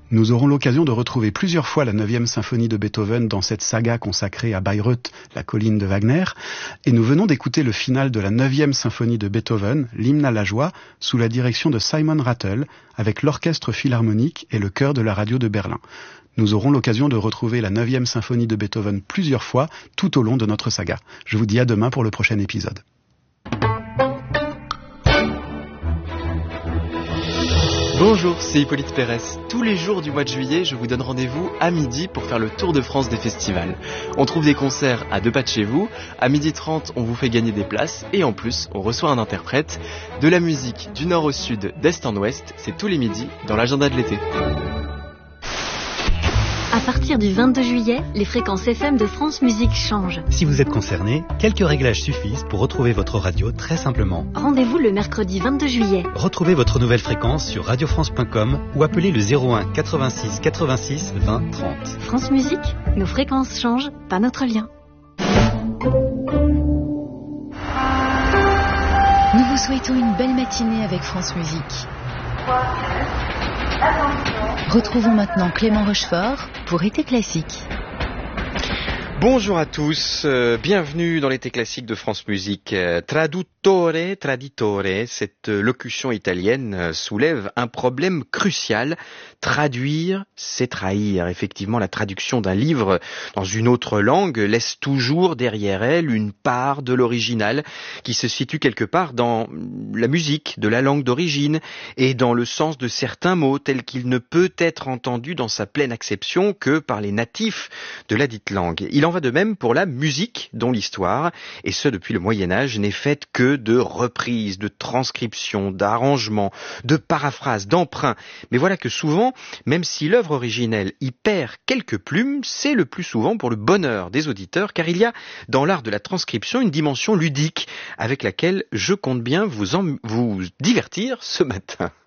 Nous aurons l'occasion de retrouver plusieurs fois la 9e symphonie de Beethoven dans cette saga consacrée à Bayreuth, la colline de Wagner, et nous venons d'écouter le final de la 9e symphonie de Beethoven, l'hymne à la joie, sous la direction de Simon Rattle, avec l'orchestre philharmonique et le chœur de la radio de Berlin. Nous aurons l'occasion de retrouver la 9e symphonie de Beethoven plusieurs fois tout au long de notre saga. Je vous dis à demain pour le prochain épisode. Bonjour, c'est Hippolyte Pérez. Tous les jours du mois de juillet, je vous donne rendez-vous à midi pour faire le tour de France des festivals. On trouve des concerts à 2 pas de chez vous. À 12h30, on vous fait gagner des places. Et en plus, on reçoit un interprète. De la musique du nord au sud, d'est en ouest, c'est tous les midis dans l'agenda de l'été. À partir du 22 juillet, les fréquences FM de France Musique changent. Si vous êtes concerné, quelques réglages suffisent pour retrouver votre radio très simplement. Rendez-vous le mercredi 22 juillet. Retrouvez votre nouvelle fréquence sur radiofrance.com ou appelez le 01 86 86 20 30. France Musique, nos fréquences changent, pas notre lien. Nous vous souhaitons une belle matinée avec France Musique. Retrouvons maintenant Clément Rochefort pour Été Classique. Bonjour à tous, bienvenue dans l'été classique de France Musique. Traditore, cette locution italienne soulève un problème crucial. Traduire, c'est trahir. Effectivement, la traduction d'un livre dans une autre langue laisse toujours derrière elle une part de l'original qui se situe quelque part dans la musique de la langue d'origine et dans le sens de certains mots tel qu'il ne peut être entendu dans sa pleine acception que par les natifs de la dite langue. Il en va de même pour la musique dont l'histoire, et ce depuis le Moyen-Âge, n'est faite que de reprises, de transcriptions, d'arrangements, de paraphrases, d'emprunts. Mais voilà que souvent, même si l'œuvre originelle y perd quelques plumes, c'est le plus souvent pour le bonheur des auditeurs, car il y a dans l'art de la transcription une dimension ludique avec laquelle je compte bien vous divertir ce matin.